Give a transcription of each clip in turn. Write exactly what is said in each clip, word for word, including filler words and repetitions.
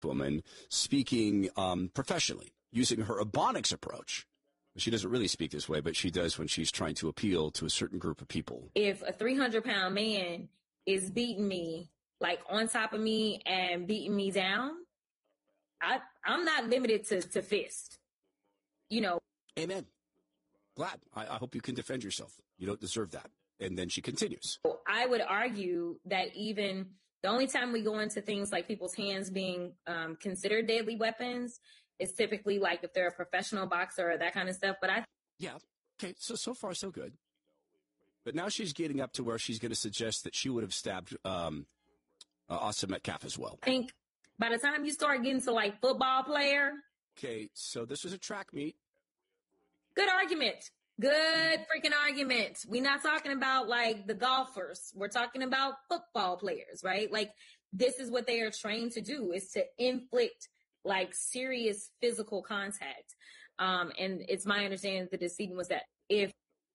woman speaking um, professionally, using her Ebonics approach. She doesn't really speak this way, but she does when she's trying to appeal to a certain group of people. If a three hundred pound man is beating me, like on top of me and beating me down, I, I'm not limited to, to fist, you know. Amen. Glad. I, I hope you can defend yourself. You don't deserve that. And then she continues. I would argue that even the only time we go into things like people's hands being um, considered deadly weapons is typically like if they're a professional boxer or that kind of stuff. But I. Yeah. Okay. So, so far, so good. But now she's getting up to where she's going to suggest that she would have stabbed um, uh, Austin Metcalf as well. I think by the time you start getting to like football player. Okay. So this was a track meet. Good argument. Good freaking argument. We're not talking about like the golfers. We're talking about football players, right? Like this is what they are trained to do, is to inflict like serious physical contact. Um, and it's my understanding that the decedent was that if.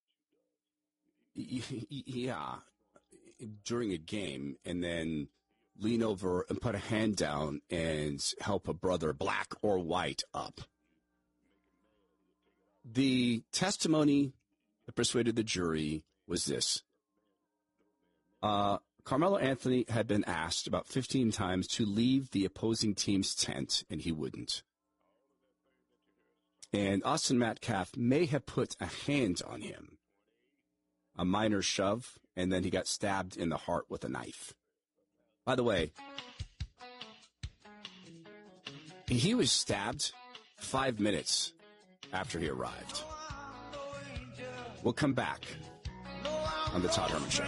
Yeah, during a game and then lean over and put a hand down and help a brother, black or white, up. The testimony that persuaded the jury was this. Uh, Carmelo Anthony had been asked about fifteen times to leave the opposing team's tent, and he wouldn't. And Austin Metcalf may have put a hand on him, a minor shove, and then he got stabbed in the heart with a knife. By the way, he was stabbed five minutes after he arrived. We'll come back on the Todd Herman Show.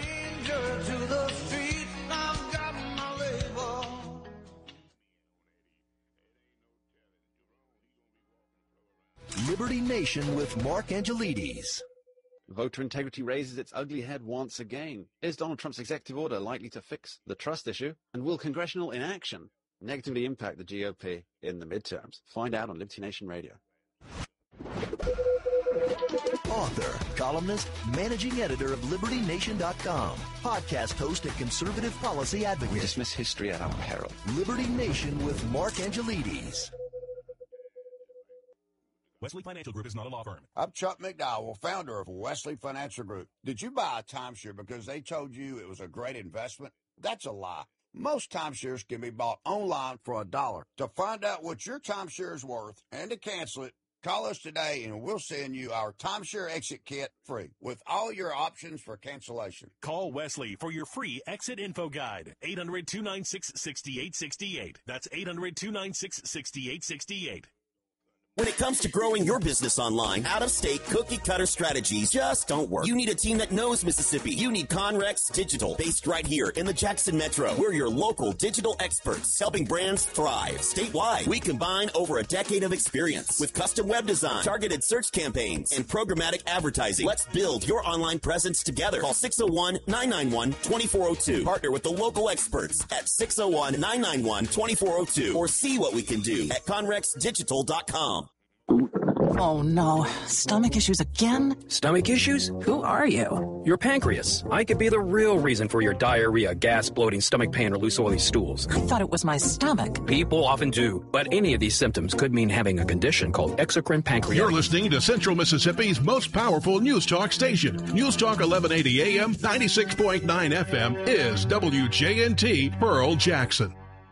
Liberty Nation with Mark Angelides. Voter integrity raises its ugly head once again. Is Donald Trump's executive order likely to fix the trust issue? And will congressional inaction negatively impact the G O P in the midterms? Find out on Liberty Nation Radio. Author, columnist, managing editor of Liberty Nation dot com, podcast host and conservative policy advocate. We dismiss history at our peril. Liberty Nation with Mark Angelides. Wesley Financial Group is not a law firm. I'm Chuck McDowell, founder of Wesley Financial Group. Did you buy a timeshare because they told you it was a great investment? That's a lie. Most timeshares can be bought online for a dollar. To find out what your timeshare is worth and to cancel it, call us today and we'll send you our timeshare exit kit free with all your options for cancellation. Call Wesley for your free exit info guide. eight hundred, two nine six, six eight six eight. That's eight hundred, two nine six, six eight six eight. When it comes to growing your business online, out-of-state cookie-cutter strategies just don't work. You need a team that knows Mississippi. You need Conrex Digital, based right here in the Jackson Metro. We're your local digital experts, helping brands thrive statewide. We combine over a decade of experience with custom web design, targeted search campaigns, and programmatic advertising. Let's build your online presence together. Call six oh one, nine nine one, two four oh two. Partner with the local experts at six oh one, nine nine one, two four oh two or see what we can do at conrex digital dot com. Oh no, stomach issues again? Stomach issues? Who are you? Your pancreas. I could be the real reason for your diarrhea, gas, bloating, stomach pain, or loose oily stools. I thought it was my stomach. People often do, but any of these symptoms could mean having a condition called exocrine pancreatitis. You're listening to Central Mississippi's most powerful news talk station. News Talk eleven eighty A M, ninety-six point nine F M is W J N T Pearl Jackson.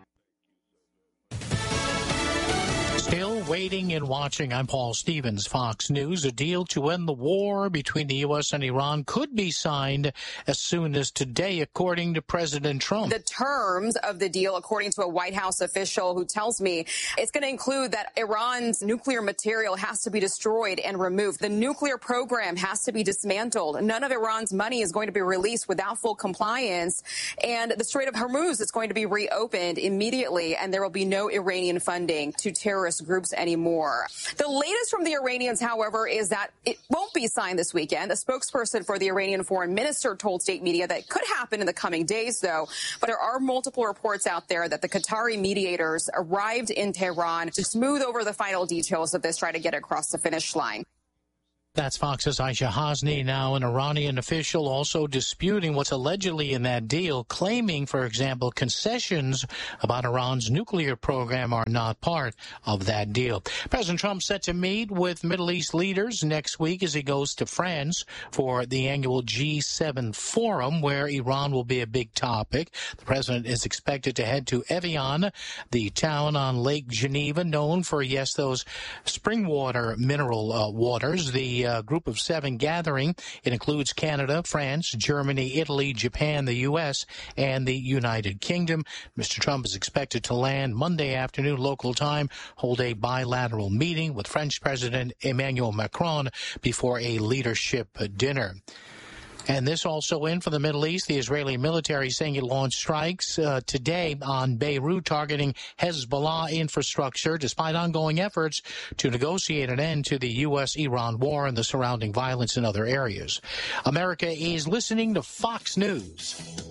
Still waiting and watching. I'm Paul Stevens, Fox News. A deal to end the war between the U S and Iran could be signed as soon as today, according to President Trump. The terms of the deal, according to a White House official who tells me it's going to include that Iran's nuclear material has to be destroyed and removed. The nuclear program has to be dismantled. None of Iran's money is going to be released without full compliance. And the Strait of Hormuz is going to be reopened immediately, and there will be no Iranian funding to terrorist groups anymore. The latest from the Iranians, however, is that it won't be signed this weekend. A spokesperson for the Iranian foreign minister told state media that it could happen in the coming days, though. But there are multiple reports out there that the Qatari mediators arrived in Tehran to smooth over the final details of this, try to get across the finish line. That's Fox's Aisha Hasni. Now, an Iranian official also disputing what's allegedly in that deal, claiming, for example, concessions about Iran's nuclear program are not part of that deal. President Trump set to meet with Middle East leaders next week as he goes to France for the annual G seven forum, where Iran will be a big topic. The president is expected to head to Evian, the town on Lake Geneva, known for, yes, those spring water, mineral uh, waters. The Uh, group of seven gathering. It includes Canada, France, Germany, Italy, Japan, the U S, and the United Kingdom. Mister Trump is expected to land Monday afternoon local time, hold a bilateral meeting with French President Emmanuel Macron before a leadership dinner. And this also in for the Middle East. The Israeli military saying it launched strikes uh, today on Beirut targeting Hezbollah infrastructure, despite ongoing efforts to negotiate an end to the U S Iran war and the surrounding violence in other areas. America is listening to Fox News.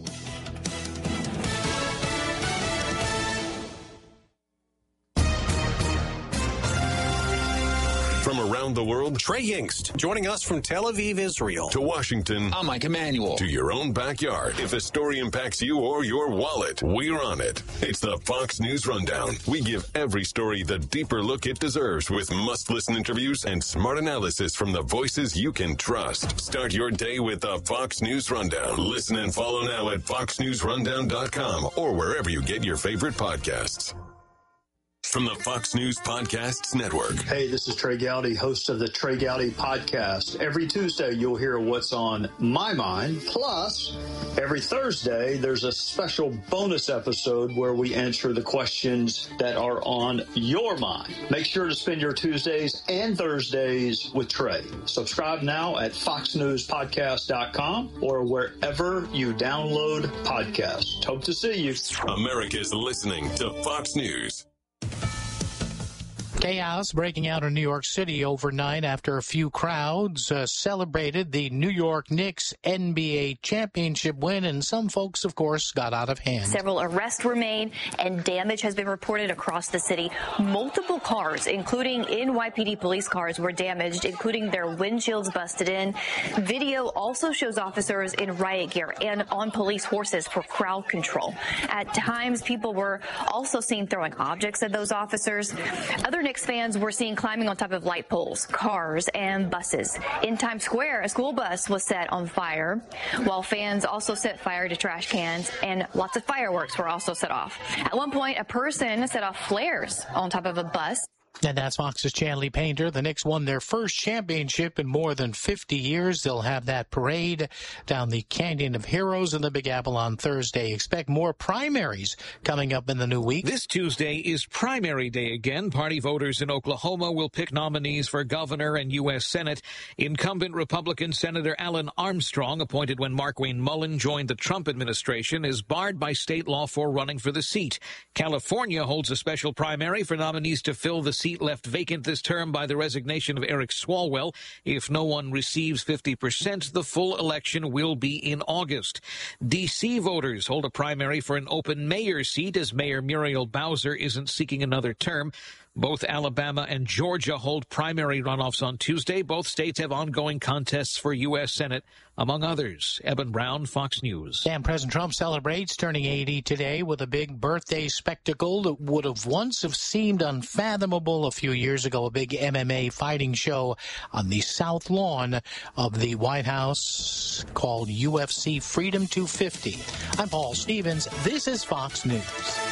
From around the world, Trey Yingst, joining us from Tel Aviv, Israel. To Washington, I'm Mike Emanuel. To your own backyard. If a story impacts you or your wallet, we're on it. It's the Fox News Rundown. We give every story the deeper look it deserves with must-listen interviews and smart analysis from the voices you can trust. Start your day with the Fox News Rundown. Listen and follow now at fox news rundown dot com or wherever you get your favorite podcasts. From the Fox News Podcasts Network. Hey, this is Trey Gowdy, host of the Trey Gowdy Podcast. Every Tuesday, you'll hear what's on my mind. Plus, every Thursday, there's a special bonus episode where we answer the questions that are on your mind. Make sure to spend your Tuesdays and Thursdays with Trey. Subscribe now at fox news podcast dot com or wherever you download podcasts. Hope to see you. America's listening to Fox News. Chaos breaking out in New York City overnight after a few crowds uh, celebrated the New York Knicks N B A championship win, and some folks, of course, got out of hand. Several arrests were made, and damage has been reported across the city. Multiple cars, including N Y P D police cars, were damaged, including their windshields busted in. Video also shows officers in riot gear and on police horses for crowd control. At times, people were also seen throwing objects at those officers. Other Knicks fans were seen climbing on top of light poles, cars, and buses. In Times Square, a school bus was set on fire, while fans also set fire to trash cans, and lots of fireworks were also set off. At one point, a person set off flares on top of a bus. And that's Fox's Chanley Painter. The Knicks won their first championship in more than fifty years. They'll have that parade down the Canyon of Heroes in the Big Apple on Thursday. Expect more primaries coming up in the new week. This Tuesday is primary day again. Party voters in Oklahoma will pick nominees for governor and U S Senate. Incumbent Republican Senator Alan Armstrong, appointed when Markwayne Mullin joined the Trump administration, is barred by state law for running for the seat. California holds a special primary for nominees to fill the seat left vacant this term by the resignation of Eric Swalwell. If no one receives fifty percent, the full election will be in August. D C voters hold a primary for an open mayor seat as Mayor Muriel Bowser isn't seeking another term. Both Alabama and Georgia hold primary runoffs on Tuesday. Both states have ongoing contests for U S Senate, among others. Eben Brown, Fox News. And President Trump celebrates turning eighty today with a big birthday spectacle that would have once have seemed unfathomable a few years ago, a big M M A fighting show on the south lawn of the White House called U F C Freedom two fifty. I'm Paul Stevens. This is Fox News.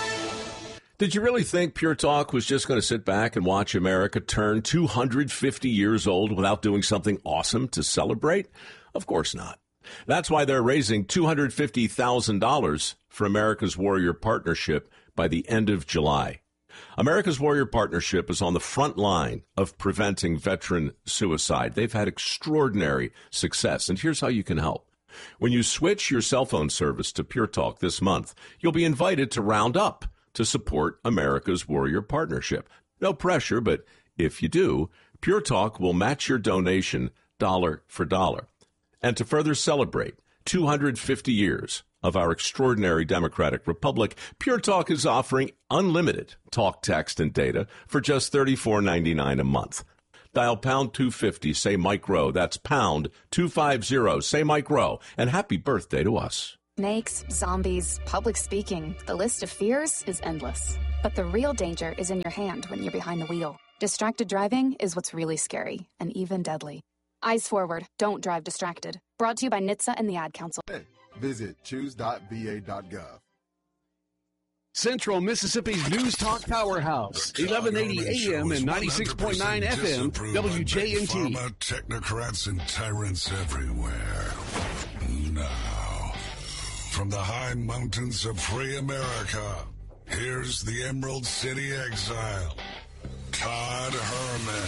Did you really think Pure Talk was just going to sit back and watch America turn two hundred fifty years old without doing something awesome to celebrate? Of course not. That's why they're raising two hundred fifty thousand dollars for America's Warrior Partnership by the end of July. America's Warrior Partnership is on the front line of preventing veteran suicide. They've had extraordinary success, and here's how you can help. When you switch your cell phone service to Pure Talk this month, you'll be invited to round up to support America's Warrior Partnership. No pressure, but if you do, Pure Talk will match your donation dollar for dollar. And to further celebrate two hundred fifty years of our extraordinary democratic republic, Pure Talk is offering unlimited talk, text, and data for just thirty-four ninety-nine a month. Dial pound two fifty, say Mike Rowe. That's pound two fifty, say Mike Rowe. And happy birthday to us. Snakes, zombies, public speaking. The list of fears is endless. But the real danger is in your hand when you're behind the wheel. Distracted driving is what's really scary and even deadly. Eyes forward. Don't drive distracted. Brought to you by N H T S A and the Ad Council. Visit choose dot v a dot gov. Central Mississippi's News Talk Powerhouse, eleven eighty A M and ninety-six point nine F M, W J N T. Pharma, technocrats and tyrants everywhere. Now, from the high mountains of free America, here's the Emerald City exile, Todd Herman.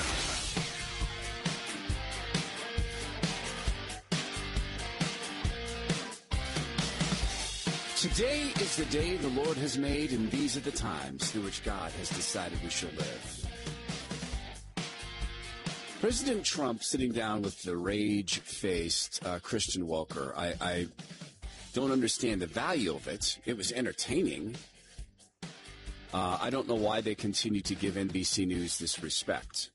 Today is the day the Lord has made, and these are the times through which God has decided we shall live. President Trump sitting down with the rage-faced uh, Christian Walker. I, I don't understand the value of it. It was entertaining. Uh, I don't know why they continue to give N B C News this respect,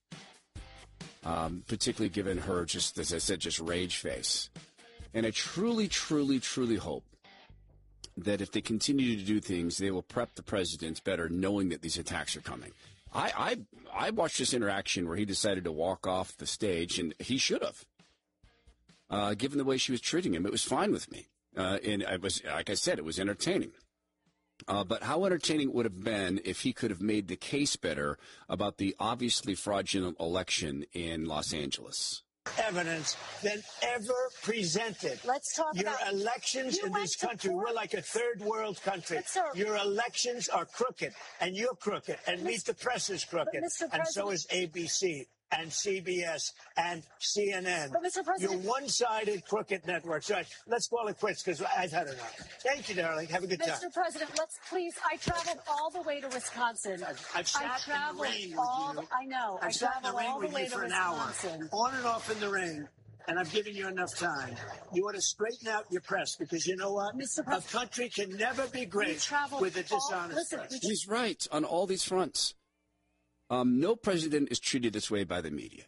um, particularly given her, just as I said, just rage face. And I truly, truly, truly hope that if they continue to do things, they will prep the president better, knowing that these attacks are coming. I, I I watched this interaction where he decided to walk off the stage, and he should have. Uh, given the way she was treating him, it was fine with me. Uh, and I was, like I said, it was entertaining. Uh, but how entertaining it would have been if he could have made the case better about the obviously fraudulent election in Los Angeles. Evidence than ever presented. Let's talk Your about elections in this country. We're like a third world country. Sir, Your elections are crooked, and you're crooked, and Meet the Press is crooked, and so is A B C and C B S and C N N. But Mister President, You're one-sided crooked networks. All right, let's call it quits because I've had enough. Thank you, darling. Have a good Mister time. Mister President, let's please. I traveled all the way to Wisconsin. I've, I've sat I traveled in the rain all. with you. I know. I've I sat in the traveled rain all the with way you to for an Wisconsin. hour, on and off in the rain. And I've given you enough time. You ought to straighten out your press because you know what? Mister A country can never be great with a dishonest listen, press. He's right on all these fronts. Um, no president is treated this way by the media.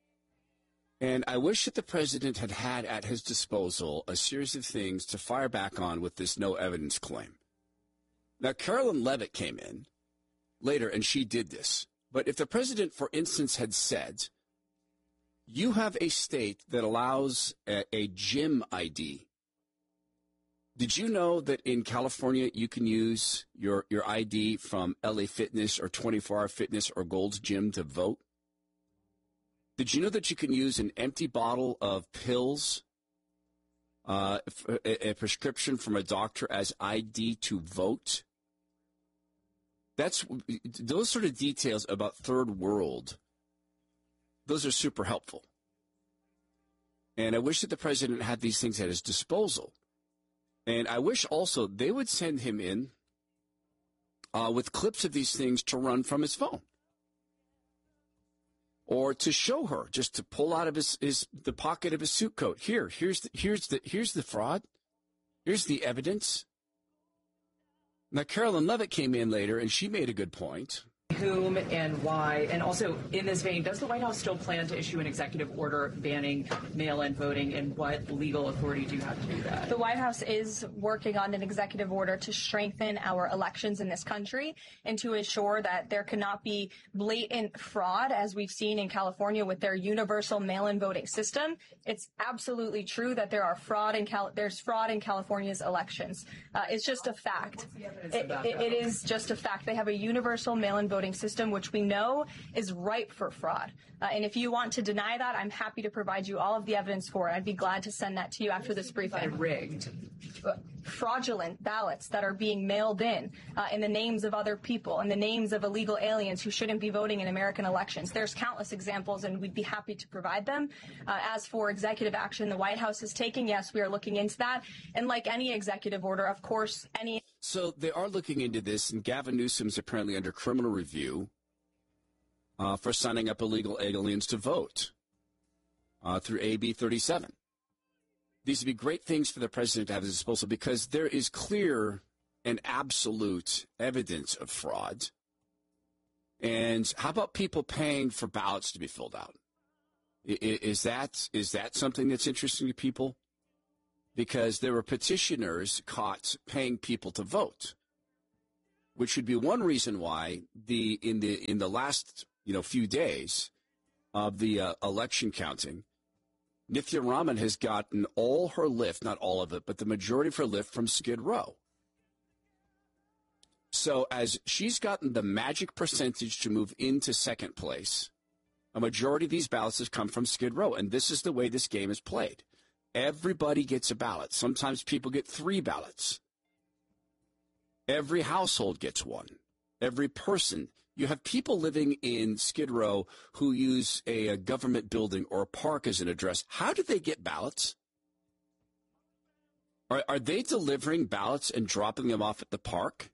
And I wish that the president had had at his disposal a series of things to fire back on with this no evidence claim. Now, Carolyn Levitt came in later, and she did this. But if the president, for instance, had said, you have a state that allows a, a gym I D. Did you know that in California you can use your, your I D from L A Fitness or twenty-four hour Fitness or Gold's Gym to vote? Did you know that you can use an empty bottle of pills, uh, a, a prescription from a doctor as I D to vote? That's those sort of details about third world. Those are super helpful. And I wish that the president had these things at his disposal. And I wish also they would send him in uh, with clips of these things to run from his phone. Or to show her, just to pull out of his, his the pocket of his suit coat. Here, here's the, here's the here's the fraud. Here's the evidence. Now, Carolyn Levitt came in later, and she made a good point. Whom and why? And also, in this vein, does the White House still plan to issue an executive order banning mail-in voting, and what legal authority do you have to do that? The White House is working on an executive order to strengthen our elections in this country and to ensure that there cannot be blatant fraud, as we've seen in California with their universal mail-in voting system. It's absolutely true that there are fraud in Cal- there's fraud in California's elections. Uh, it's just a fact. It, it, it is just a fact. They have a universal mail-in voting system, which we know is ripe for fraud. Uh, and if you want to deny that, I'm happy to provide you all of the evidence for it. I'd be glad to send that to you after this briefing. Rigged. Uh, fraudulent ballots that are being mailed in uh, in the names of other people, in the names of illegal aliens who shouldn't be voting in American elections. There's countless examples, and we'd be happy to provide them. Uh, as for executive action the White House is taking, yes, we are looking into that. And like any executive order, of course, any... So they are looking into this, and Gavin Newsom's apparently under criminal review uh, for signing up illegal aliens to vote uh, through A B thirty-seven. These would be great things for the president to have at his disposal because there is clear and absolute evidence of fraud. And how about people paying for ballots to be filled out? Is that is that something that's interesting to people? Because there were petitioners caught paying people to vote, which would be one reason why the in the in the last you know few days of the uh, election counting, Nithya Raman has gotten all her lift, not all of it, but the majority of her lift from Skid Row. So as she's gotten the magic percentage to move into second place, a majority of these ballots have come from Skid Row, and this is the way this game is played. Everybody gets a ballot. Sometimes people get three ballots. Every household gets one. Every person. You have people living in Skid Row who use a, a government building or a park as an address. How do they get ballots? Are, are they delivering ballots and dropping them off at the park?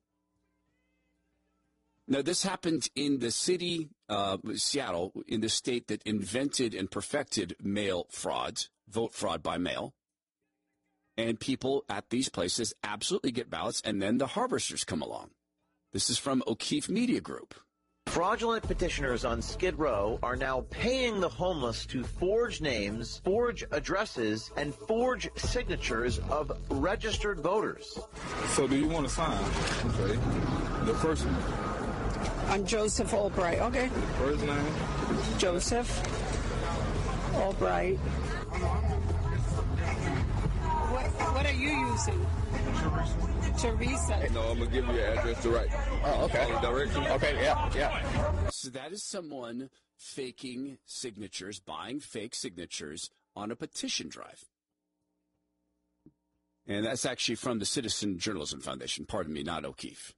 Now, this happened in the city, uh, Seattle, in the state that invented and perfected mail fraud, vote fraud by mail. And people at these places absolutely get ballots, and then the harvesters come along. This is from O'Keefe Media Group. Fraudulent petitioners on Skid Row are now paying the homeless to forge names, forge addresses, and forge signatures of registered voters. So do you want to sign? Okay. The first one. I'm Joseph Albright. Okay. First name? Joseph Albright. What, what are you using? Teresa. No, I'm going to give you your address to write. Oh, okay. Directions. Okay, yeah, yeah. So that is someone faking signatures, buying fake signatures on a petition drive. And that's actually from the Citizen Journalism Foundation. Pardon me, not O'Keefe.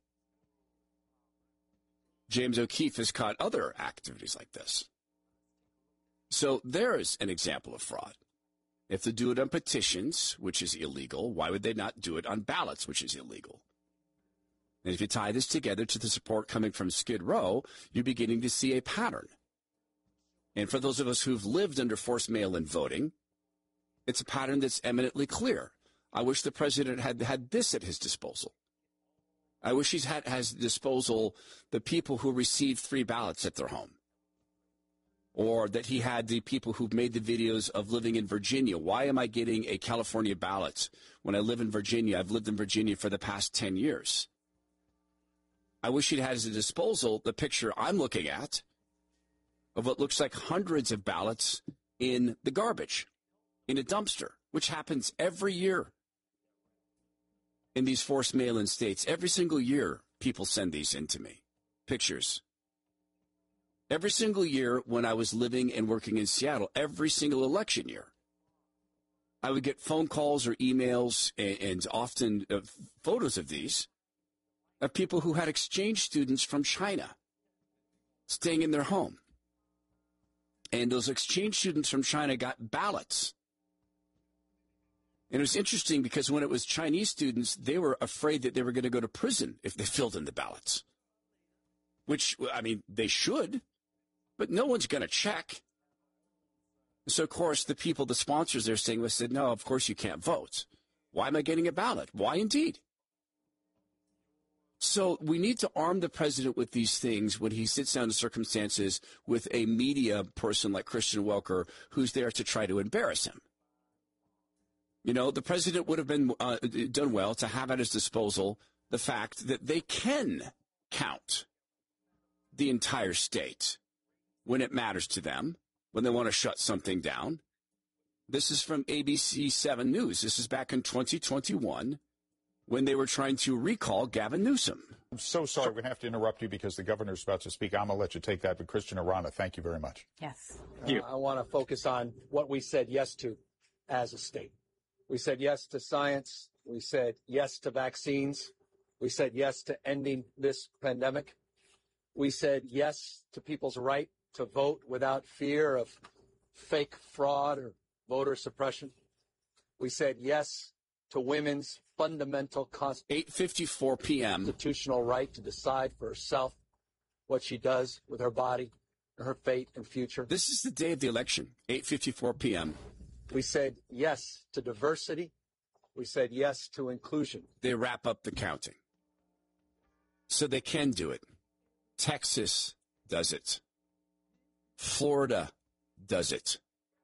James O'Keefe has caught other activities like this. So there is an example of fraud. If they do it on petitions, which is illegal, why would they not do it on ballots, which is illegal? And if you tie this together to the support coming from Skid Row, you're beginning to see a pattern. And for those of us who've lived under forced mail-in voting, it's a pattern that's eminently clear. I wish the president had had this at his disposal. I wish he's had at his disposal the people who received free ballots at their home. Or that he had the people who've made the videos of living in Virginia. Why am I getting a California ballot when I live in Virginia? I've lived in Virginia for the past ten years. I wish he'd had at his disposal the picture I'm looking at of what looks like hundreds of ballots in the garbage, in a dumpster, which happens every year in these forced mail-in states. Every single year, people send these in to me, pictures. Every single year when I was living and working in Seattle, every single election year, I would get phone calls or emails and, and often uh, photos of these, of people who had exchange students from China staying in their home. And those exchange students from China got ballots. And it was interesting because when it was Chinese students, they were afraid that they were going to go to prison if they filled in the ballots. Which, I mean, they should. But no one's going to check. So, of course, the people, the sponsors they're staying with said, no, of course you can't vote. Why am I getting a ballot? Why indeed? So we need to arm the president with these things when he sits down in circumstances with a media person like Christian Welker who's there to try to embarrass him. You know, the president would have been uh, done well to have at his disposal the fact that they can count the entire state when it matters to them, when they want to shut something down. This is from A B C seven News. This is back in twenty twenty-one when they were trying to recall Gavin Newsom. I'm so sorry. We're going to have to interrupt you because the governor's about to speak. I'm going to let you take that. But Christian Arana, thank you very much. Yes. You. Uh, I want to focus on what we said yes to as a state. We said yes to science. We said yes to vaccines. We said yes to ending this pandemic. We said yes to people's right to vote without fear of fake fraud or voter suppression. We said yes to women's fundamental eight fifty-four p.m. constitutional right to decide for herself what she does with her body, her fate and future. This is the day of the election, eight fifty-four p.m. We said yes to diversity. We said yes to inclusion. They wrap up the counting. So they can do it. Texas does it. Florida does it.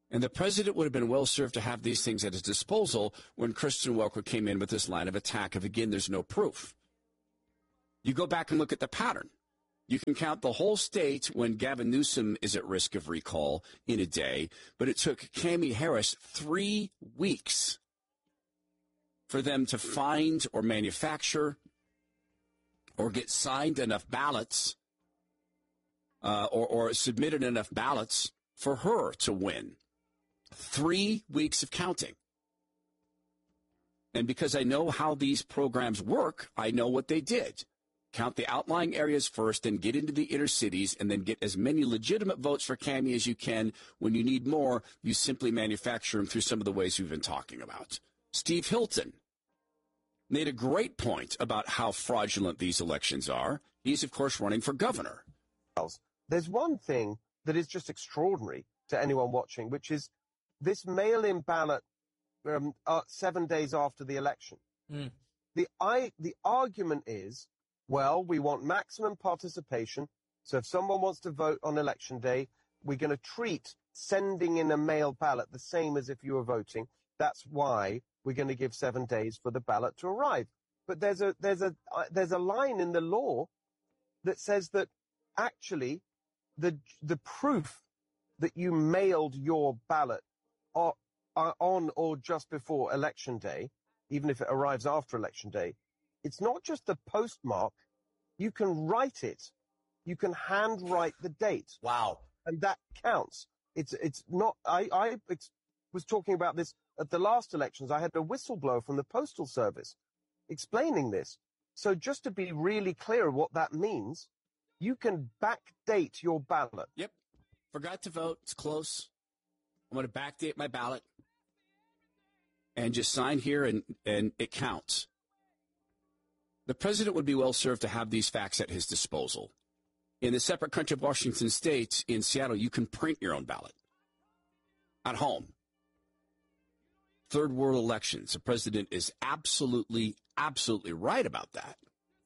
And the president would have been well served to have these things at his disposal when Kristen Welker came in with this line of attack of, again, there's no proof. You go back and look at the pattern. You can count the whole state when Gavin Newsom is at risk of recall in a day, but it took Kamala Harris three weeks for them to find or manufacture or get signed enough ballots uh, or, or submitted enough ballots for her to win. Three weeks of counting. And because I know how these programs work, I know what they did. Count the outlying areas first, then get into the inner cities, and then get as many legitimate votes for Cammie as you can. When you need more, you simply manufacture them through some of the ways we've been talking about. Steve Hilton made a great point about how fraudulent these elections are. He's, of course, running for governor. There's one thing that is just extraordinary to anyone watching, which is this mail-in ballot um, uh, seven days after the election. Mm. The, I, the argument is, well, we want maximum participation, so if someone wants to vote on election day, we're going to treat sending in a mail ballot the same as if you were voting. That's why we're going to give seven days for the ballot to arrive. But there's a, there's a, uh, there's a line in the law that says that actually the, the proof that you mailed your ballot or, uh, on or just before election day, even if it arrives after election day, it's not just the postmark. You can write it. You can handwrite the date. Wow. And that counts. It's, it's not, I, I ex- was talking about this at the last elections. I had a whistleblower from the Postal Service explaining this. So just to be really clear what that means, you can backdate your ballot. Yep. Forgot to vote. It's close. I'm going to backdate my ballot and just sign here, and, and it counts. The president would be well served to have these facts at his disposal. In the separate country of Washington State, in Seattle, you can print your own ballot at home. Third world elections. The president is absolutely, absolutely right about that.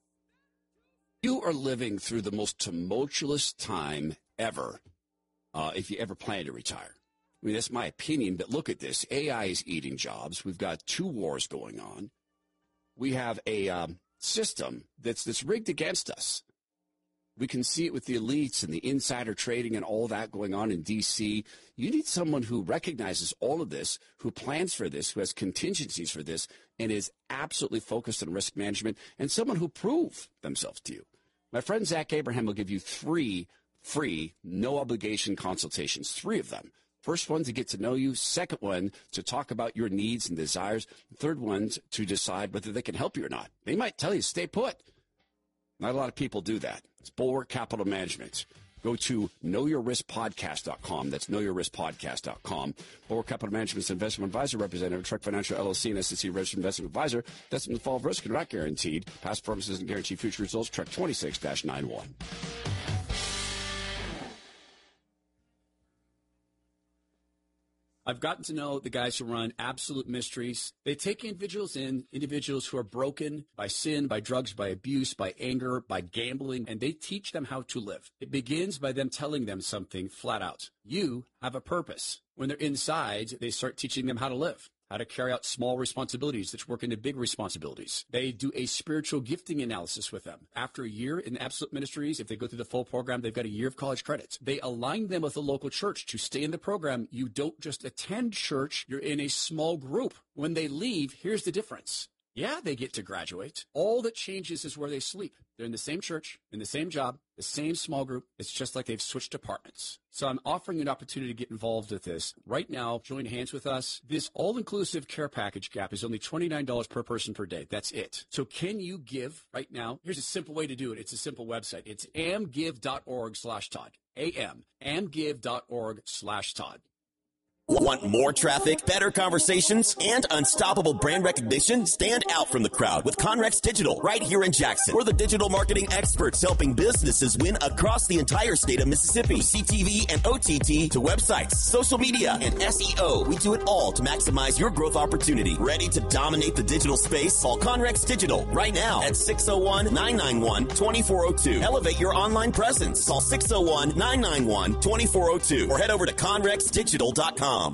You are living through the most tumultuous time ever, uh, if you ever plan to retire. I mean, that's my opinion, but look at this. A I is eating jobs. We've got two wars going on. We have a um, system that's, that's rigged against us. We can see it with the elites and the insider trading and all that going on in D C. You need someone who recognizes all of this, who plans for this, who has contingencies for this, and is absolutely focused on risk management, and someone who prove themselves to you. My friend Zach Abraham will give you three free, no-obligation consultations, three of them. First one to get to know you. Second one to talk about your needs and desires. Third one to decide whether they can help you or not. They might tell you, stay put. Not a lot of people do that. It's Bulwark Capital Management. Go to know your risk podcast dot com. That's know your risk podcast dot com. Bulwark Capital Management's investment advisor representative, Trek Financial L L C, and S E C registered investment advisor. That's in the fall of risk and not guaranteed. Past performance doesn't guarantee future results. Trek twenty-six dash ninety-one. I've gotten to know the guys who run Absolute Mysteries. They take individuals in, individuals who are broken by sin, by drugs, by abuse, by anger, by gambling, and they teach them how to live. It begins by them telling them something flat out. You have a purpose. When they're inside, they start teaching them how to live, how to carry out small responsibilities that work into big responsibilities. They do a spiritual gifting analysis with them. After a year in Absolute Ministries, if they go through the full program, they've got a year of college credits. They align them with a local church to stay in the program. You don't just attend church, you're in a small group. When they leave, here's the difference. Yeah, they get to graduate. All that changes is where they sleep. They're in the same church, in the same job, the same small group. It's just like they've switched departments. So I'm offering you an opportunity to get involved with this. Right now, join hands with us. This all-inclusive care package gap is only twenty-nine dollars per person per day. That's it. So can you give right now? Here's a simple way to do it. It's a simple website. It's amgive.org slash Todd. A-M, amgive.org slash Todd. Want more traffic, better conversations, and unstoppable brand recognition? Stand out from the crowd with Conrex Digital right here in Jackson. We're the digital marketing experts helping businesses win across the entire state of Mississippi. From C T V and O T T to websites, social media, and S E O. We do it all to maximize your growth opportunity. Ready to dominate the digital space? Call Conrex Digital right now at six oh one, nine nine one, two four oh two. Elevate your online presence. Call six oh one, nine nine one, two four oh two or head over to conrex digital dot com.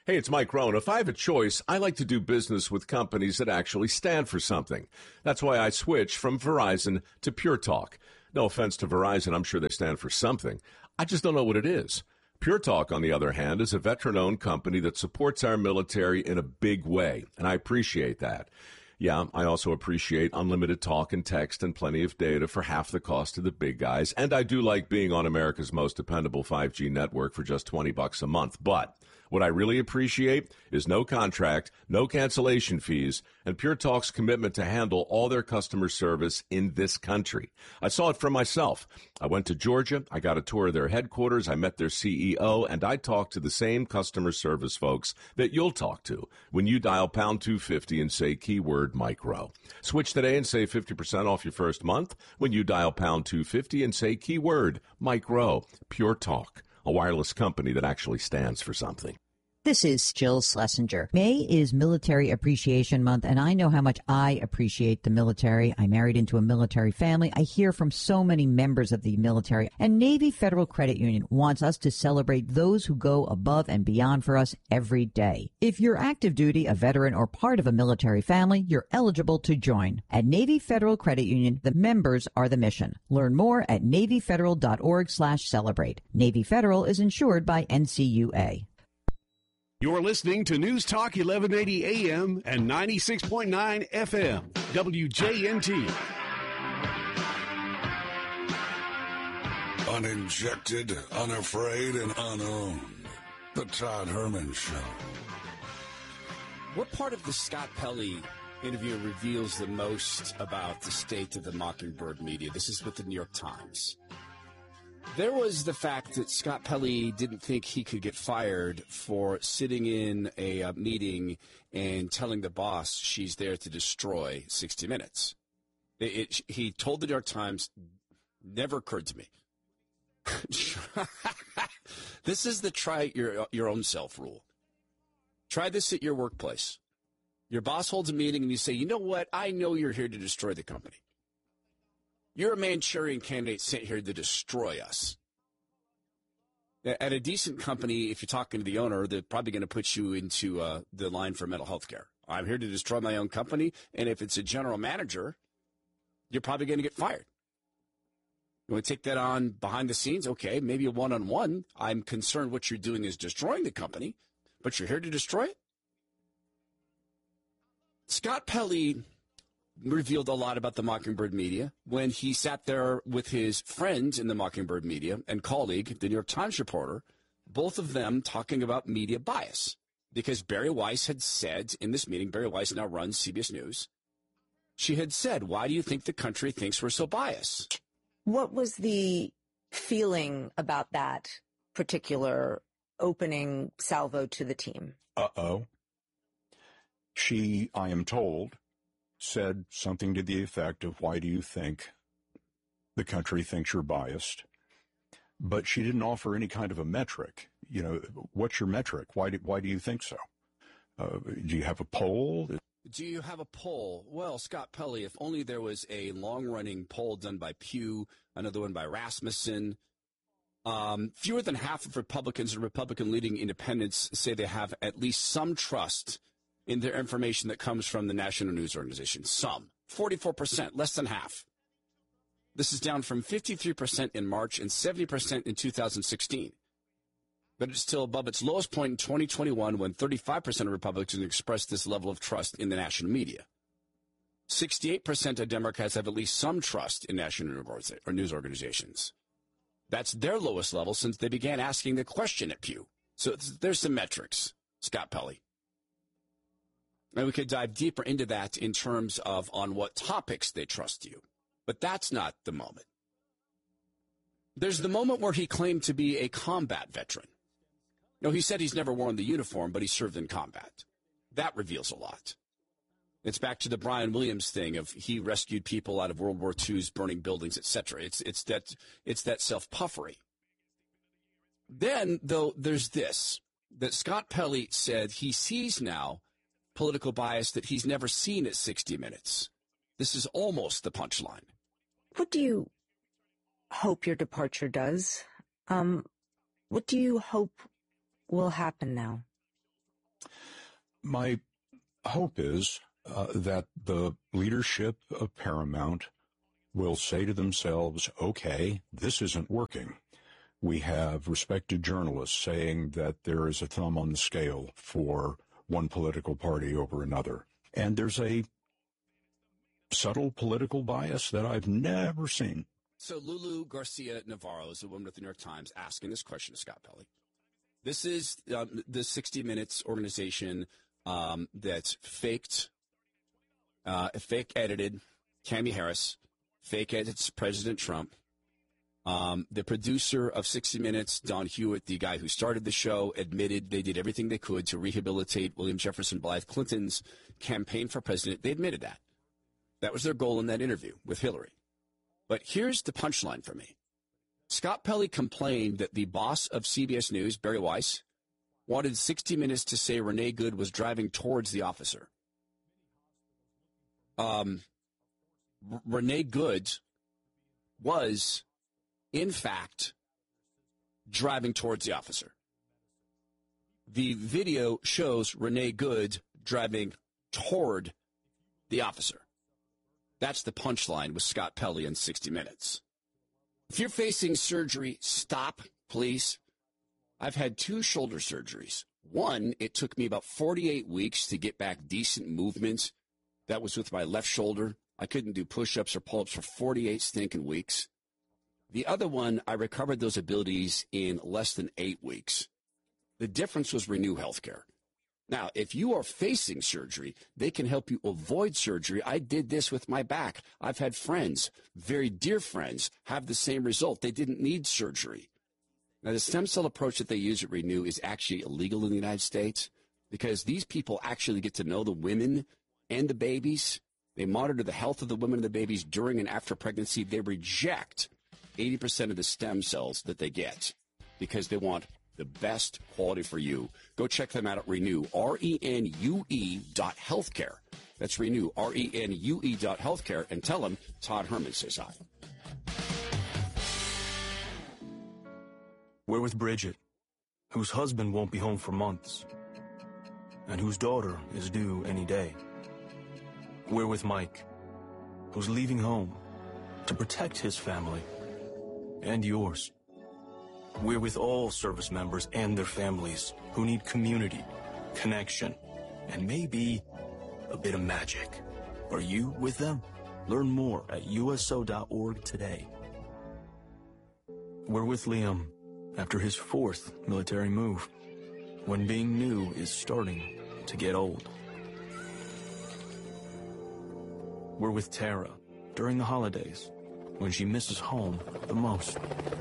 Hey, it's Mike Rohn. If I have a choice, I like to do business with companies that actually stand for something. That's why I switched from Verizon to Pure Talk. No offense to Verizon, I'm sure they stand for something. I just don't know what it is. Pure Talk, on the other hand, is a veteran-owned company that supports our military in a big way, and I appreciate that. Yeah, I also appreciate unlimited talk and text and plenty of data for half the cost of the big guys, and I do like being on America's most dependable five G network for just twenty bucks a month, but what I really appreciate is no contract, no cancellation fees, and Pure Talk's commitment to handle all their customer service in this country. I saw it for myself. I went to Georgia, I got a tour of their headquarters, I met their C E O, and I talked to the same customer service folks that you'll talk to when you dial pound two fifty and say keyword Mike Rowe. Switch today and save fifty percent off your first month when you dial pound two fifty and say keyword Mike Rowe. Pure Talk, a wireless company that actually stands for something. This is Jill Schlesinger. May is Military Appreciation Month, and I know how much I appreciate the military. I married into a military family. I hear from so many members of the military, and Navy Federal Credit Union wants us to celebrate those who go above and beyond for us every day. If you're active duty, a veteran, or part of a military family, you're eligible to join. At Navy Federal Credit Union, the members are the mission. Learn more at NavyFederal.org slash celebrate. Navy Federal is insured by N C U A. You're listening to News Talk eleven eighty A M and ninety-six point nine F M, W J N T. Uninjected, unafraid, and unowned. The Todd Herman Show. What part of the Scott Pelley interview reveals the most about the state of the Mockingbird media? This is with the New York Times. There was the fact that Scott Pelley didn't think he could get fired for sitting in a uh, meeting and telling the boss she's there to destroy sixty minutes. It, it, he told the New York Times, never occurred to me. This is the try your your own self rule. Try this at your workplace. Your boss holds a meeting and you say, you know what? I know you're here to destroy the company. You're a Manchurian candidate sent here to destroy us. At a decent company, if you're talking to the owner, they're probably going to put you into uh, the line for mental health care. I'm here to destroy my own company. And if it's a general manager, you're probably going to get fired. You want to take that on behind the scenes? Okay, maybe a one-on-one. I'm concerned what you're doing is destroying the company, but you're here to destroy it? Scott Pelley revealed a lot about the Mockingbird media when he sat there with his friends in the Mockingbird media and colleague, the New York Times reporter, both of them talking about media bias. Because Bari Weiss had said in this meeting, Bari Weiss now runs C B S News, she had said, why do you think the country thinks we're so biased? What was the feeling about that particular opening salvo to the team? Uh-oh. She, I am told, said something to the effect of, why do you think the country thinks you're biased? But she didn't offer any kind of a metric. You know, what's your metric? Why do, why do you think so? Uh, do you have a poll? Do you have a poll? Well, Scott Pelley, if only there was a long-running poll done by Pew, another one by Rasmussen. Um, fewer than half of Republicans and Republican-leading independents say they have at least some trust in their information that comes from the National News Organization. Some. forty-four percent, less than half. This is down from fifty-three percent in March and seventy percent in two thousand sixteen. But it's still above its lowest point in twenty twenty-one when thirty-five percent of Republicans expressed this level of trust in the national media. sixty-eight percent of Democrats have at least some trust in national news organizations. That's their lowest level since they began asking the question at Pew. So there's some metrics, Scott Pelley. And we could dive deeper into that in terms of on what topics they trust you. But that's not the moment. There's the moment where he claimed to be a combat veteran. No, he said he's never worn the uniform, but he served in combat. That reveals a lot. It's back to the Brian Williams thing of he rescued people out of World War Two's burning buildings, et cetera. It's, it's that, it's that self-puffery. Then, though, there's this, that Scott Pelley said he sees now political bias that he's never seen at sixty minutes. This is almost the punchline. What do you hope your departure does? Um, what do you hope will happen now? My hope is uh, that the leadership of Paramount will say to themselves, okay, this isn't working. We have respected journalists saying that there is a thumb on the scale for one political party over another. And there's a subtle political bias that I've never seen. So Lulu Garcia Navarro is a woman with the New York Times asking this question to Scott Pelley. This is um, the sixty minutes organization um, that faked, uh, fake edited Kamala Harris, fake edits President Trump. Um, the producer of sixty minutes, Don Hewitt, the guy who started the show, admitted they did everything they could to rehabilitate William Jefferson Blythe Clinton's campaign for president. They admitted that. That was their goal in that interview with Hillary. But here's the punchline for me. Scott Pelley complained that the boss of C B S News, Barry Weiss, wanted sixty minutes to say Renee Good was driving towards the officer. Um, R- Renee Good was, in fact, driving towards the officer. The video shows Renee Good driving toward the officer. That's the punchline with Scott Pelley in sixty minutes. If you're facing surgery, stop, please. I've had two shoulder surgeries. One, it took me about forty-eight weeks to get back decent movement. That was with my left shoulder. I couldn't do push-ups or pull-ups for forty-eight stinking weeks. The other one, I recovered those abilities in less than eight weeks. The difference was Renew Healthcare. Now, if you are facing surgery, they can help you avoid surgery. I did this with my back. I've had friends, very dear friends, have the same result. They didn't need surgery. Now, the stem cell approach that they use at Renew is actually illegal in the United States because these people actually get to know the women and the babies. They monitor the health of the women and the babies during and after pregnancy. They reject eighty percent of the stem cells that they get because they want the best quality for you. Go check them out at Renew, R E N U E dot healthcare. That's Renew, R E N U E dot healthcare, and tell them Todd Herman says hi. We're with Bridget, whose husband won't be home for months, and whose daughter is due any day. We're with Mike, who's leaving home to protect his family and yours. We're with all service members and their families who need community, connection, and maybe a bit of magic. Are you with them? Learn more at U S O dot org today. We're with Liam after his fourth military move, when being new is starting to get old. We're with Tara during the holidays, when she misses home the most.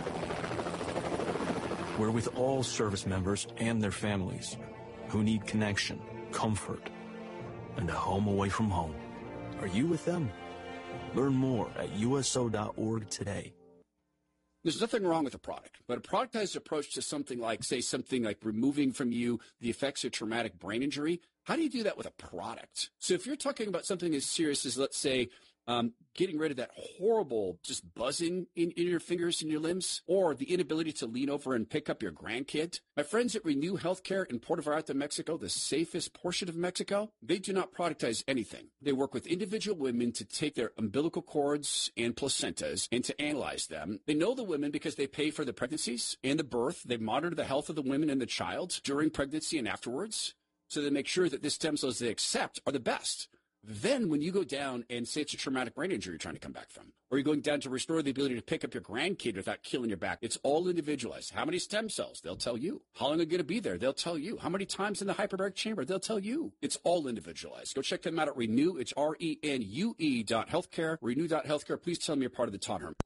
We're with all service members and their families who need connection, comfort, and a home away from home. Are you with them? Learn more at U S O dot org today. There's nothing wrong with a product, but a productized approach to something like, say, something like removing from you the effects of traumatic brain injury, how do you do that with a product? So if you're talking about something as serious as, let's say, Um, getting rid of that horrible just buzzing in, in your fingers and your limbs, or the inability to lean over and pick up your grandkid. My friends at Renew Healthcare in Puerto Vallarta, Mexico, the safest portion of Mexico, they do not productize anything. They work with individual women to take their umbilical cords and placentas and to analyze them. They know the women because they pay for the pregnancies and the birth. They monitor the health of the women and the child during pregnancy and afterwards. So they make sure that the stem cells they accept are the best. Then when you go down and say it's a traumatic brain injury you're trying to come back from, or you're going down to restore the ability to pick up your grandkid without killing your back, it's all individualized. How many stem cells? They'll tell you. How long are going to be there? They'll tell you. How many times in the hyperbaric chamber? They'll tell you. It's all individualized. Go check them out at Renew. It's R E N U E dot healthcare. Renew dot healthcare. Please tell me you're part of the Todd Herman.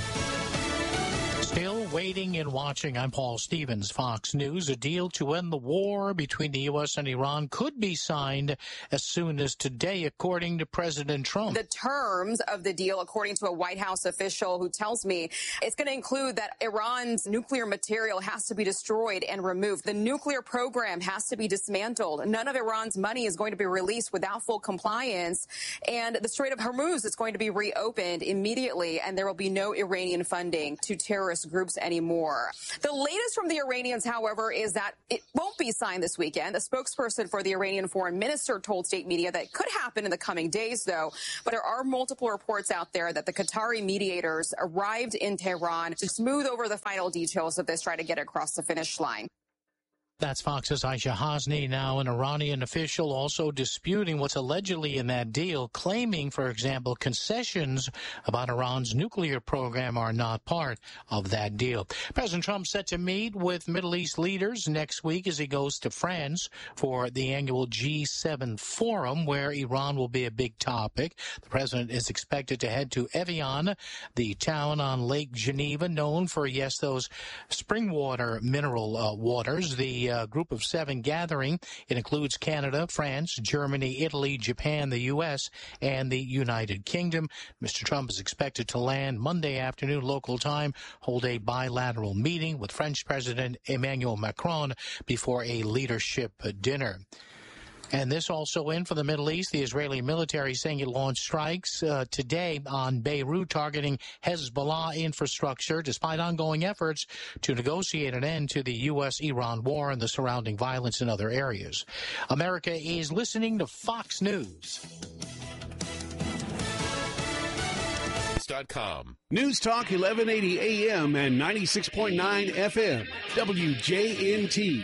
Still waiting and watching. I'm Paul Stevens, Fox News. A deal to end the war between the U S and Iran could be signed as soon as today, according to President Trump. The terms of the deal, according to a White House official who tells me it's going to include that Iran's nuclear material has to be destroyed and removed. The nuclear program has to be dismantled. None of Iran's money is going to be released without full compliance. And the Strait of Hormuz is going to be reopened immediately, and there will be no Iranian funding to terrorist groups details anymore. The latest from the Iranians, however, is that it won't be signed this weekend. A spokesperson for the Iranian foreign minister told state media that it could happen in the coming days, though. But there are multiple reports out there that the Qatari mediators arrived in Tehran to smooth over the final details of this, try to get across the finish line. That's Fox's Aisha Hasni. Now, an Iranian official also disputing what's allegedly in that deal, claiming, for example, concessions about Iran's nuclear program are not part of that deal. President Trump set to meet with Middle East leaders next week as he goes to France for the annual G seven forum, where Iran will be a big topic. The president is expected to head to Evian, the town on Lake Geneva, known for, yes, those spring water mineral uh, waters. The Uh, group of seven gathering. It includes Canada, France, Germany, Italy, Japan, the U S, and the United Kingdom. Mister Trump is expected to land Monday afternoon local time, hold a bilateral meeting with French President Emmanuel Macron before a leadership dinner. And this also in for the Middle East, the Israeli military saying it launched strikes uh, today on Beirut targeting Hezbollah infrastructure, despite ongoing efforts to negotiate an end to the U S Iran war and the surrounding violence in other areas. America is listening to Fox News. Dot com. News Talk eleven eighty A M and ninety-six point nine F M, W J N T.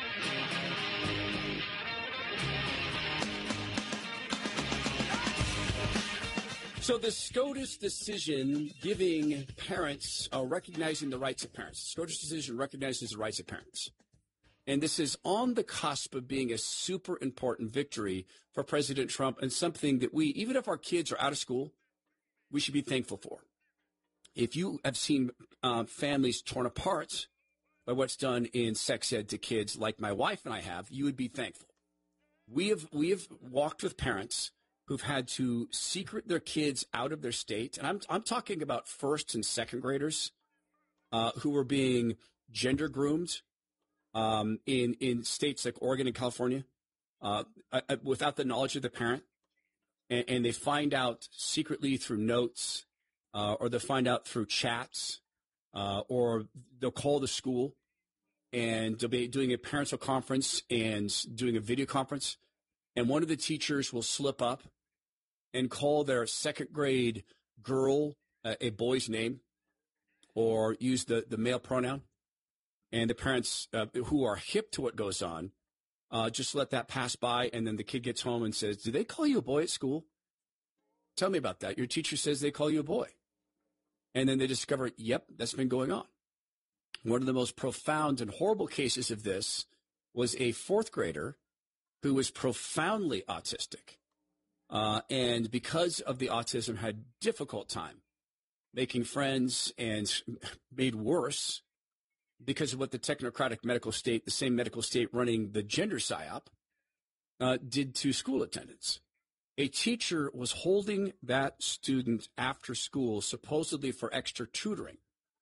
So the SCOTUS decision giving parents, uh, recognizing the rights of parents. The SCOTUS decision recognizes the rights of parents. And this is on the cusp of being a super important victory for President Trump and something that we, even if our kids are out of school, we should be thankful for. If you have seen uh, families torn apart by what's done in sex ed to kids like my wife and I have, you would be thankful. We have, we have walked with parents who've had to secret their kids out of their state. And I'm, I'm talking about first and second graders uh, who were being gender groomed um, in, in states like Oregon and California uh, uh, without the knowledge of the parent. And, and they find out secretly through notes uh, or they find out through chats uh, or they'll call the school and they'll be doing a parental conference and doing a video conference. And one of the teachers will slip up and call their second grade girl uh, a boy's name or use the, the male pronoun. And the parents uh, who are hip to what goes on uh, just let that pass by. And then the kid gets home and says, do they call you a boy at school? Tell me about that. Your teacher says they call you a boy. And then they discover, yep, that's been going on. One of the most profound and horrible cases of this was a fourth grader who was profoundly autistic. Uh, and because of the autism, had difficult time making friends and made worse because of what the technocratic medical state, the same medical state running the gender psyop, uh, did to school attendance. A teacher was holding that student after school, supposedly for extra tutoring.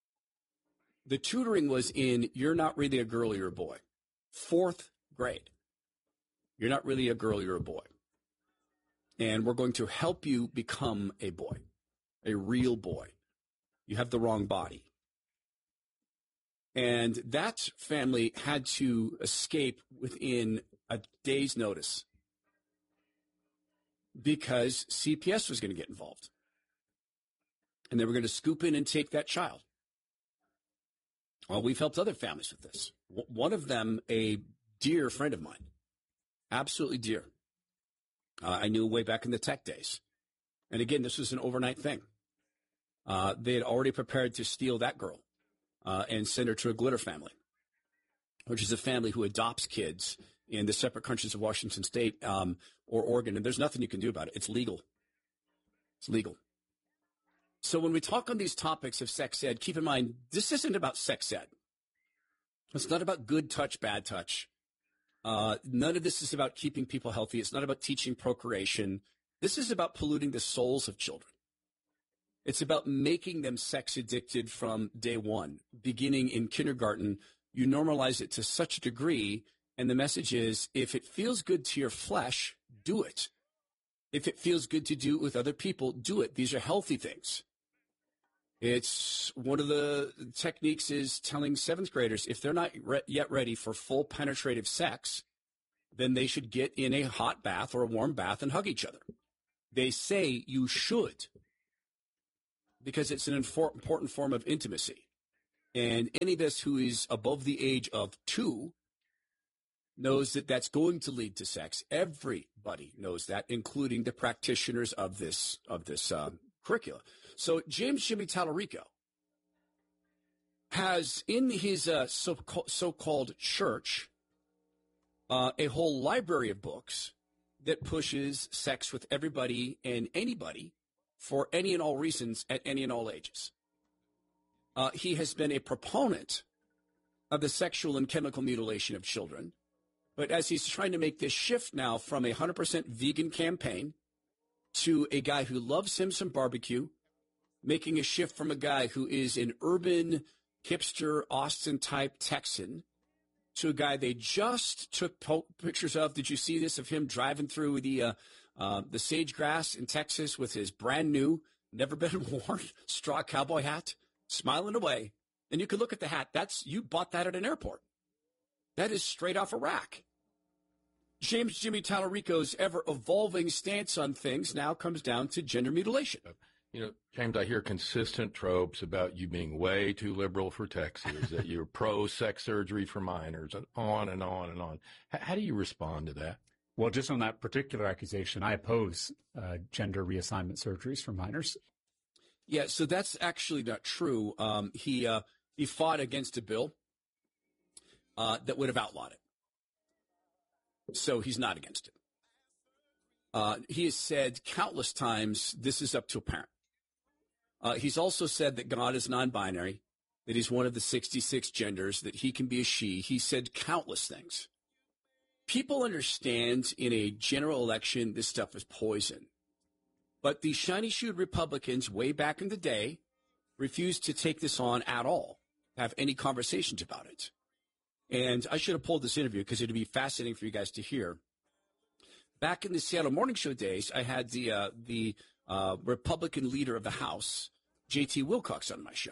The tutoring was in, you're not really a girl, you're a boy. Fourth grade. You're not really a girl, you're a boy. And we're going to help you become a boy, a real boy. You have the wrong body. And that family had to escape within a day's notice because C P S was going to get involved. And they were going to scoop in and take that child. Well, we've helped other families with this. One of them, a dear friend of mine, absolutely dear. Uh, I knew way back in the tech days. And again, this was an overnight thing. Uh, they had already prepared to steal that girl uh, and send her to a Glitter family, which is a family who adopts kids in the separate countries of Washington State um, or Oregon. And there's nothing you can do about it. It's legal. It's legal. So when we talk on these topics of sex ed, keep in mind, this isn't about sex ed. It's not about good touch, bad touch. Uh, none of this is about keeping people healthy. It's not about teaching procreation. This is about polluting the souls of children. It's about making them sex addicted from day one. Beginning in kindergarten, you normalize it to such a degree, and the message is, if it feels good to your flesh, do it. If it feels good to do it with other people, do it. These are healthy things. It's one of the techniques is telling seventh graders if they're not re- yet ready for full penetrative sex, then they should get in a hot bath or a warm bath and hug each other. They say you should because it's an infor- important form of intimacy. And any of us who is above the age of two knows that that's going to lead to sex. Everybody knows that, including the practitioners of this of this uh, curricula. So James Jimmy Tallarico has in his uh, so so-called church uh, a whole library of books that pushes sex with everybody and anybody for any and all reasons at any and all ages. Uh, he has been a proponent of the sexual and chemical mutilation of children. But as he's trying to make this shift now from a one hundred percent vegan campaign to a guy who loves him some barbecue, making a shift from a guy who is an urban hipster Austin-type Texan to a guy they just took po- pictures of. Did you see this, of him driving through the uh, uh, the sagegrass in Texas with his brand new, never been worn straw cowboy hat, smiling away? And you could look at the hat. That's you bought that at an airport. That is straight off a rack. James Jimmy Tallarico's ever-evolving stance on things now comes down to gender mutilation. You know, James, I hear consistent tropes about you being way too liberal for Texas, that you're pro-sex surgery for minors, and on and on and on. H- how do you respond to that? Well, just on that particular accusation, I oppose uh, gender reassignment surgeries for minors. Yeah, so that's actually not true. Um, he uh, he fought against a bill uh, that would have outlawed it. So he's not against it. Uh, he has said countless times, this is up to a parent. Uh, he's also said that God is non-binary, that he's one of the sixty-six genders, that he can be a she. He said countless things. People understand in a general election, this stuff is poison. But the shiny-shoed Republicans way back in the day refused to take this on at all, have any conversations about it. And I should have pulled this interview because it would be fascinating for you guys to hear. Back in the Seattle Morning Show days, I had the uh, the uh, Republican leader of the House, J T Wilcox, on my show.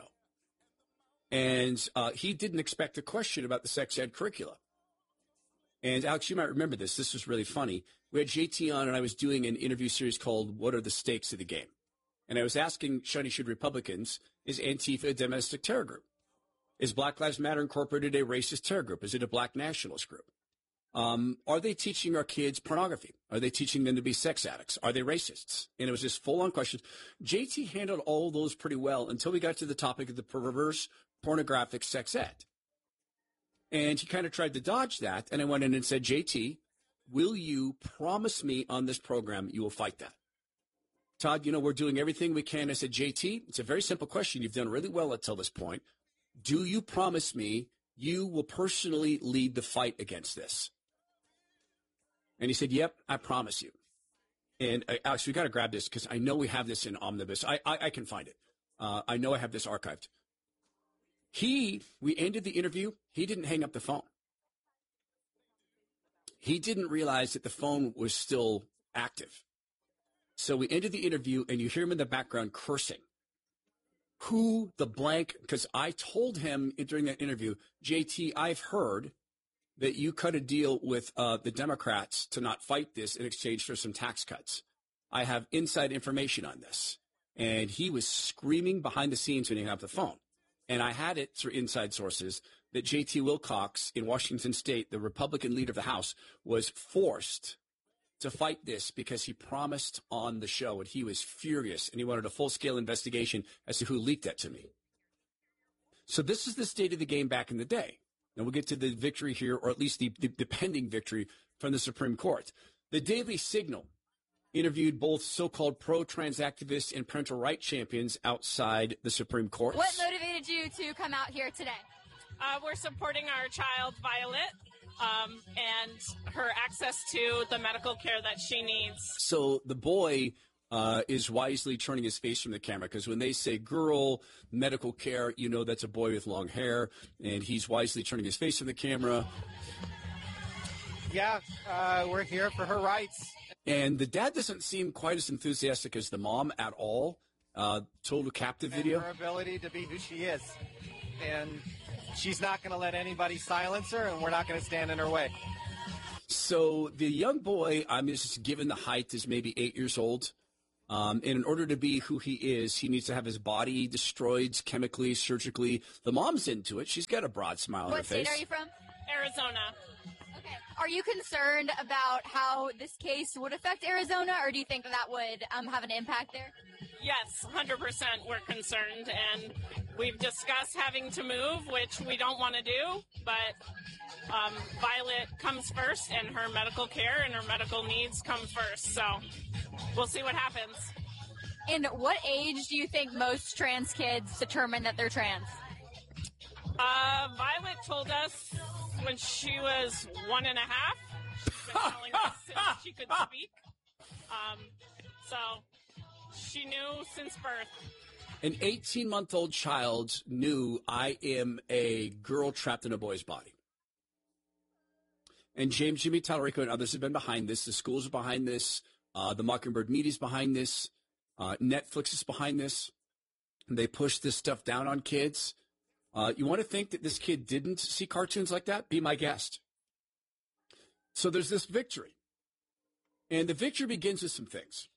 And uh, he didn't expect a question about the sex ed curricula. And, Alex, you might remember this. This was really funny. We had J T on, and I was doing an interview series called What Are the Stakes of the Game? And I was asking shiny-shoed Republicans, is Antifa a domestic terror group? Is Black Lives Matter Incorporated a racist terror group? Is it a black nationalist group? Um, are they teaching our kids pornography? Are they teaching them to be sex addicts? Are they racists? And it was just full-on questions. J T handled all those pretty well until we got to the topic of the perverse pornographic sex ed. And he kind of tried to dodge that. And I went in and said, J T, will you promise me on this program you will fight that? Todd, you know, we're doing everything we can. I said, J T, it's a very simple question. You've done really well until this point. Do you promise me you will personally lead the fight against this? And he said, yep, I promise you. And uh, Alex, we got to grab this because I know we have this in Omnibus. I, I, I can find it. Uh, I know I have this archived. He, we ended the interview. He didn't hang up the phone. He didn't realize that the phone was still active. So we ended the interview, and you hear him in the background cursing. Who the blank, because I told him during that interview, J T, I've heard that you cut a deal with uh, the Democrats to not fight this in exchange for some tax cuts. I have inside information on this. And he was screaming behind the scenes when he hung up the phone. And I had it through inside sources that J T Wilcox in Washington State, the Republican leader of the House, was forced to fight this because he promised on the show, and he was furious, and he wanted a full-scale investigation as to who leaked that to me. So this is the state of the game back in the day. And we'll get to the victory here, or at least the, the, the pending victory from the Supreme Court. The Daily Signal interviewed both so-called pro-trans activists and parental rights champions outside the Supreme Court. What motivated you to come out here today? Uh, we're supporting our child, Violet, um, and her access to the medical care that she needs. So the boy uh, is wisely turning his face from the camera, because when they say girl, medical care, you know that's a boy with long hair, and he's wisely turning his face from the camera. Yeah, uh, we're here for her rights. And the dad doesn't seem quite as enthusiastic as the mom at all. uh, total captive and video? her ability to be who she is. And she's not going to let anybody silence her, and we're not going to stand in her way. So the young boy, I'm just given the height, is maybe eight years old. Um, and in order to be who he is, he needs to have his body destroyed chemically, surgically. The mom's into it. She's got a broad smile on her What face. state are you from? Arizona. Okay. Are you concerned about how this case would affect Arizona, or do you think that would um, have an impact there? Yes, one hundred percent we're concerned, and we've discussed having to move, which we don't want to do, but um, Violet comes first, and her medical care and her medical needs come first, so we'll see what happens. And what age do you think most trans kids determine that they're trans? Uh, Violet told us when she was one and a half. She's been telling us since she could speak. Um, so she knew since birth. An eighteen-month-old child knew, I am a girl trapped in a boy's body. And James, Jimmy Tallarico, and others have been behind this. The schools are behind this. Uh, the Mockingbird Media is behind this. Uh, Netflix is behind this. And they push this stuff down on kids. Uh, you want to think that this kid didn't see cartoons like that? Be my guest. So there's this victory. And the victory begins with some things.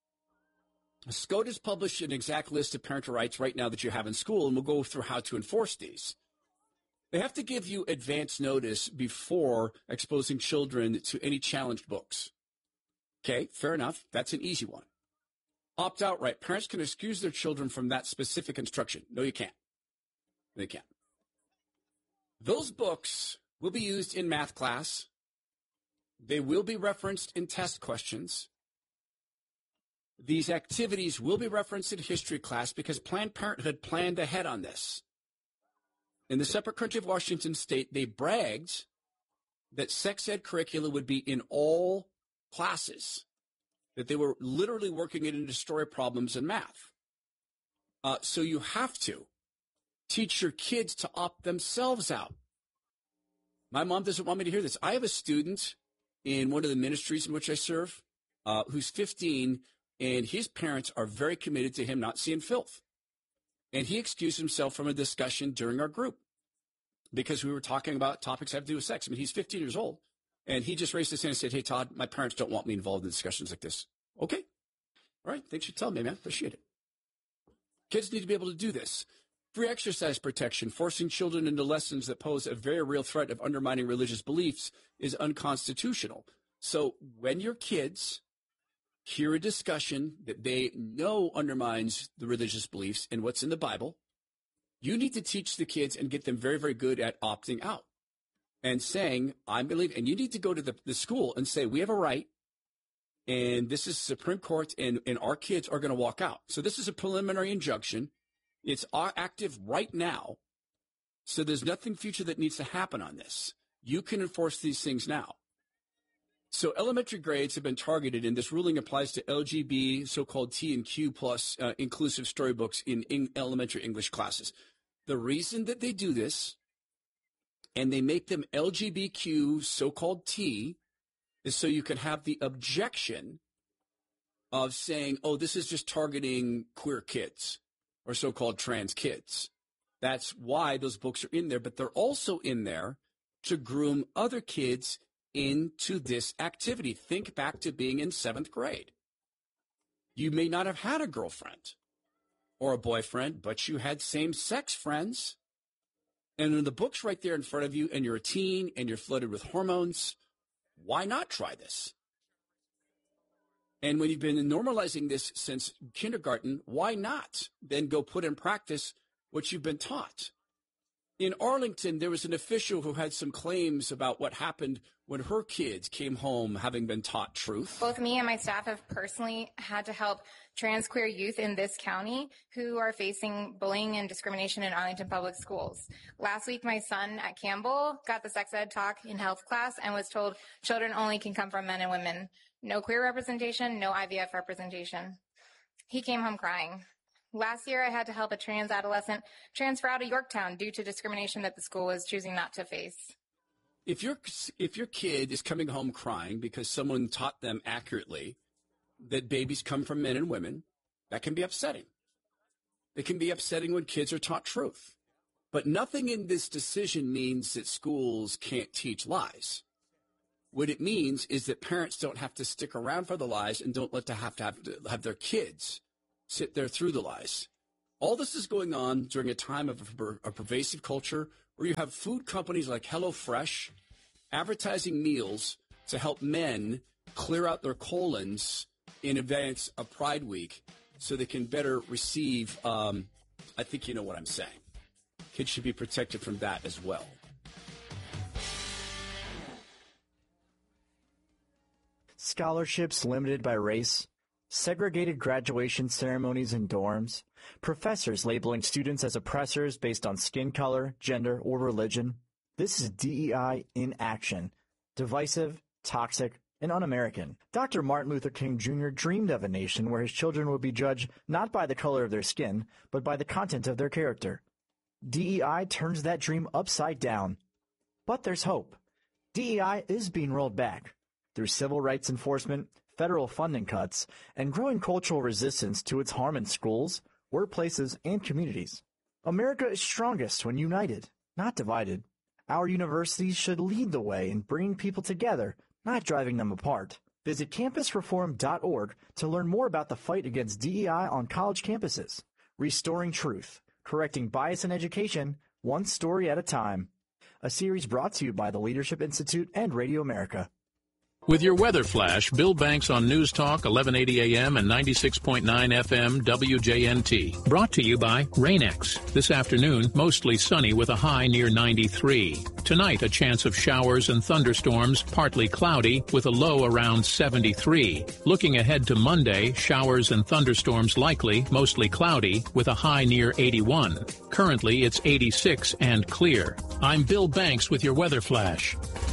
SCOTUS published an exact list of parental rights right now that you have in school, and we'll go through how to enforce these. They have to give you advance notice before exposing children to any challenged books. Okay, fair enough. That's an easy one. Opt-out right. Parents can excuse their children from that specific instruction. No, you can't. They can't. Those books will be used in math class. They will be referenced in test questions. These activities will be referenced in history class because Planned Parenthood planned ahead on this. In the separate country of Washington State, they bragged that sex ed curricula would be in all classes, that they were literally working it into story problems in math. Uh, so you have to teach your kids to opt themselves out. My mom doesn't want me to hear this. I have a student in one of the ministries in which I serve uh, who's fifteen, and his parents are very committed to him not seeing filth. And he excused himself from a discussion during our group because we were talking about topics that have to do with sex. I mean, he's fifteen years old, and he just raised his hand and said, hey, Todd, my parents don't want me involved in discussions like this. Okay. All right. Thanks for telling me, man. Appreciate it. Kids need to be able to do this. Free exercise protection, forcing children into lessons that pose a very real threat of undermining religious beliefs is unconstitutional. So when your kids hear a discussion that they know undermines the religious beliefs and what's in the Bible, you need to teach the kids and get them very, very good at opting out and saying, I believe, and you need to go to the, the school and say, we have a right, and this is Supreme Court, and, and our kids are going to walk out. So this is a preliminary injunction. It's active right now, so there's nothing future that needs to happen on this. You can enforce these things now. So elementary grades have been targeted, and this ruling applies to L G B, so-called T and Q plus uh, inclusive storybooks in, in elementary English classes. The reason that they do this, and they make them L G B T Q, so-called T, is so you can have the objection of saying, oh, this is just targeting queer kids or so-called trans kids. That's why those books are in there, but they're also in there to groom other kids into this activity. Think back to being in seventh grade. You may not have had a girlfriend or a boyfriend, but you had same-sex friends. And in the book's right there in front of you, and you're a teen, and you're flooded with hormones, why not try this? And when you've been normalizing this since kindergarten, why not then go put in practice what you've been taught? In Arlington, there was an official who had some claims about what happened when her kids came home having been taught truth. Both me and my staff have personally had to help trans queer youth in this county who are facing bullying and discrimination in Arlington Public Schools. Last week, my son at Campbell got the sex ed talk in health class and was told children only can come from men and women. No queer representation, no I V F representation. He came home crying. Last year, I had to help a trans adolescent transfer out of Yorktown due to discrimination that the school was choosing not to face. If your if your kid is coming home crying because someone taught them accurately that babies come from men and women, that can be upsetting. It can be upsetting when kids are taught truth. But nothing in this decision means that schools can't teach lies. What it means is that parents don't have to stick around for the lies and don't let to have to have, to have their kids sit there through the lies. All this is going on during a time of a, a pervasive culture where you have food companies like HelloFresh advertising meals to help men clear out their colons in advance of Pride Week so they can better receive, um, I think you know what I'm saying. Kids should be protected from that as well. Scholarships limited by race, segregated graduation ceremonies in dorms, professors labeling students as oppressors based on skin color, gender, or religion. This is D E I in action. Divisive, toxic, and un-American. Doctor Martin Luther King Junior dreamed of a nation where his children would be judged not by the color of their skin, but by the content of their character. D E I turns that dream upside down. But there's hope. D E I is being rolled back through civil rights enforcement, federal funding cuts, and growing cultural resistance to its harm in schools, workplaces, and communities. America is strongest when united, not divided. Our universities should lead the way in bringing people together, not driving them apart. Visit campus reform dot org to learn more about the fight against D E I on college campuses. Restoring truth, correcting bias in education, one story at a time. A series brought to you by the Leadership Institute and Radio America. With your weather flash, Bill Banks on News Talk, eleven eighty A M and ninety-six point nine F M W J N T. Brought to you by Rain-X. This afternoon, mostly sunny with a high near ninety-three. Tonight, a chance of showers and thunderstorms, partly cloudy with a low around seventy-three. Looking ahead to Monday, showers and thunderstorms likely, mostly cloudy with a high near eighty-one. Currently, it's eighty-six and clear. I'm Bill Banks with your weather flash.